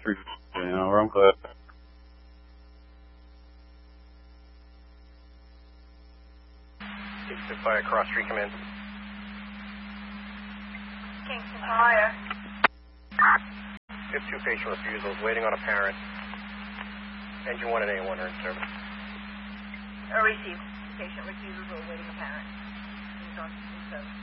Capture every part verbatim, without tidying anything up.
Three, you know, where I'm clear. Kingston Fire, cross street, come in. Kingston Fire. We have two patient refusals, waiting on a parent. Engine one and A one are in service. A receive. Patient refusals or waiting a parent. He's on in service.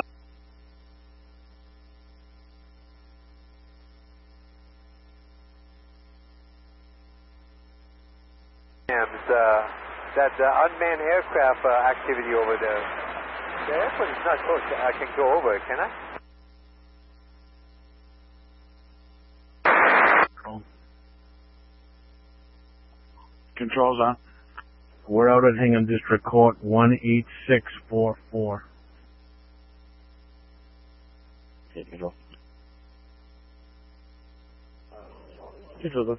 Uh, that uh, unmanned aircraft uh, activity over there. The airport is not close. I can go over it, can I? Controls on. We're out at Hingham District Court, one eight six four four. Okay, control. Control.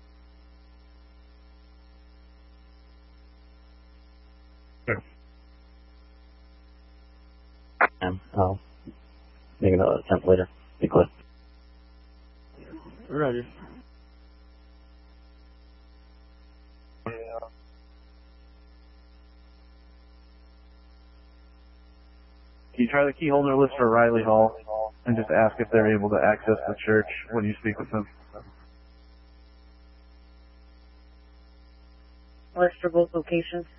Um, I'll make another attempt later. Be clear. Roger. Can you try the key holder list for Riley Hall and just ask if they're able to access the church when you speak with them? List for both locations.